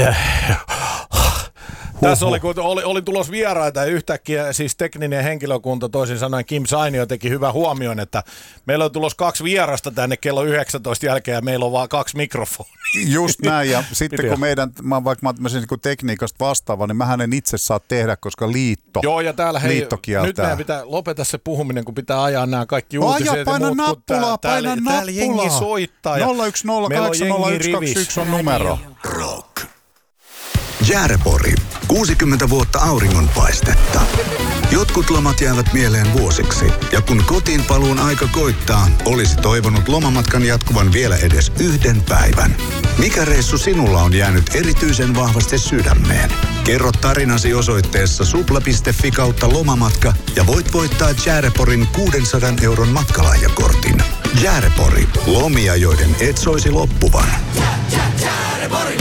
Tässä oli tulos vieraita ja yhtäkkiä siis tekninen henkilökunta, toisin sanoen Kim Sainio teki hyvän huomioon, että meillä on tulos 2 vierasta tänne kello 19 jälkeen ja meillä on vaan 2 mikrofonia. Just näin, ja sitten kun vaikka mä oon niin tekniikasta vastaava, niin mähän en itse saa tehdä, koska liitto kieltää. Nyt meidän pitää lopeta se puhuminen, kun pitää ajaa nämä kaikki uutiset ja paina muut. Nappulaa. Täällä jengi soittaa. 010800121 on numero. Rock. Jäärepori. 60 vuotta auringonpaistetta. Jotkut lomat jäävät mieleen vuosiksi. Ja kun kotiin paluun aika koittaa, olisi toivonut lomamatkan jatkuvan vielä edes 1 päivän. Mikä reissu sinulla on jäänyt erityisen vahvasti sydämeen? Kerro tarinasi osoitteessa supla.fi/lomamatka ja voit voittaa Jääreporin 600 € matkalahjakortin. Jäärepori. Lomia, joiden et soisi loppuvan. Jäärepori.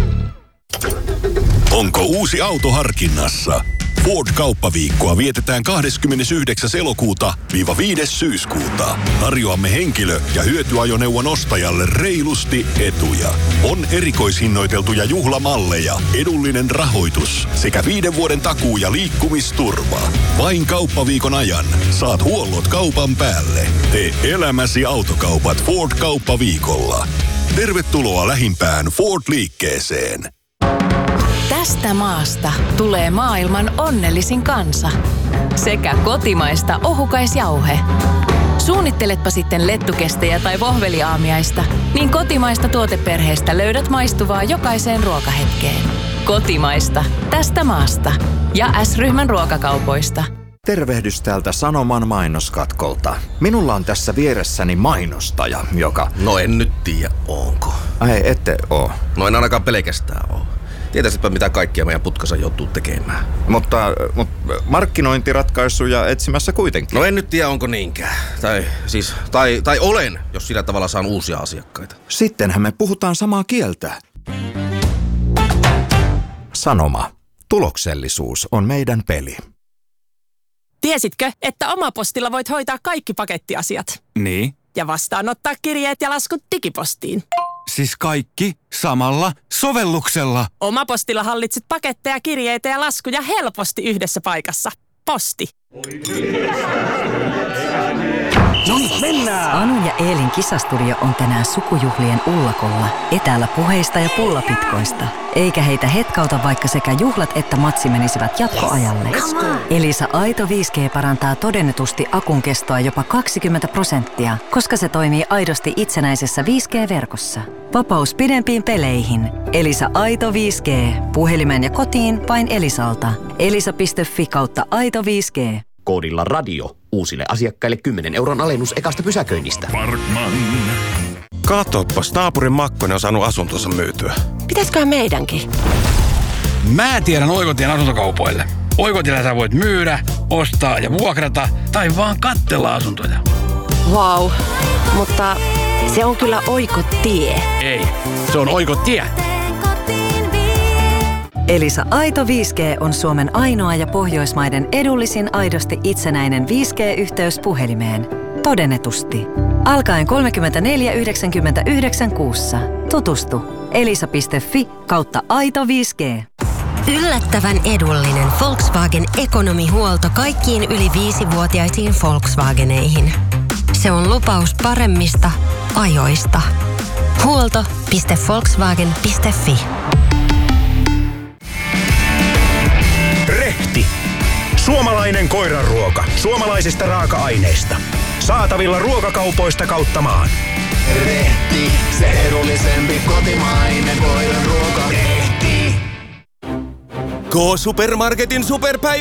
Onko uusi auto harkinnassa? Ford-kauppaviikkoa vietetään 29. elokuuta - 5. syyskuuta. Tarjoamme henkilö- ja hyötyajoneuvon ostajalle reilusti etuja. On erikoishinnoiteltuja juhlamalleja, edullinen rahoitus sekä 5 vuoden takuu- ja liikkumisturva. Vain kauppaviikon ajan saat huollot kaupan päälle. Tee elämäsi autokaupat Ford-kauppaviikolla. Tervetuloa lähimpään Ford-liikkeeseen. Tästä maasta tulee maailman onnellisin kansa. Sekä kotimaista ohukaisjauhe. Suunnitteletpa sitten lettukestejä tai vohveliaamiaista, niin kotimaista tuoteperheestä löydät maistuvaa jokaiseen ruokahetkeen. Kotimaista. Tästä maasta. Ja S-ryhmän ruokakaupoista. Tervehdys täältä Sanoman mainoskatkolta. Minulla on tässä vieressäni mainostaja, joka... No en nyt tiedä, onko. Ai, ette oo. No en ainakaan pelkästään oo. Tietäisitpä mitä kaikkia meidän putkassa joutuu tekemään. Mutta markkinointiratkaisuja etsimässä kuitenkin. No en nyt tiedä, onko niinkään. Tai olen, jos sillä tavalla saan uusia asiakkaita. Sittenhän me puhutaan samaa kieltä. Sanoma. Tuloksellisuus on meidän peli. Tiesitkö, että Omapostilla voit hoitaa kaikki pakettiasiat? Niin. Ja vastaanottaa kirjeet ja laskut digipostiin. Siis kaikki samalla sovelluksella. Omapostilla hallitset paketteja, kirjeitä ja laskuja helposti yhdessä paikassa. Posti. No niin, mennään! Anu ja Eelin kisastudio on tänään sukujuhlien ullakolla. Etäällä puheista ja pullapitkoista. Eikä heitä hetkauta, vaikka sekä juhlat että matsi menisivät jatkoajalle. Elisa Aito 5G parantaa todennetusti akun kestoa jopa 20%, koska se toimii aidosti itsenäisessä 5G-verkossa. Vapaus pidempiin peleihin. Elisa Aito 5G. Puhelimeen ja kotiin vain Elisalta. Elisa.fi/Aito 5G. Koodilla radio. Uusille asiakkaille 10 € alennus ekasta pysäköinnistä. Parkman. Katoppas, naapurin Makkonen on saanut asuntonsa myytyä. Pitäisköhän meidänkin? Mä tiedän Oikotien asuntokaupoille. Oikotiellä sä voit myydä, ostaa ja vuokrata tai vaan katsella asuntoja. Vau, mutta se on kyllä Oikotie. Ei, se on Oikotie. Elisa Aito 5G on Suomen ainoa ja Pohjoismaiden edullisin aidosti itsenäinen 5G-yhteys puhelimeen. Todennetusti. Alkaen 34,99 kuussa. Tutustu. elisa.fi/Aito 5G. Yllättävän edullinen Volkswagen ekonomihuolto kaikkiin yli 5-vuotiaisiin Volkswageneihin. Se on lupaus paremmista ajoista. Huolto.volkswagen.fi. Rehti. Suomalainen koiranruoka. Suomalaisista raaka-aineista. Saatavilla ruokakaupoista kautta maan. Rehti. Se edullisempi kotimainen koiranruoka. Rehti. K-Supermarketin superpäivät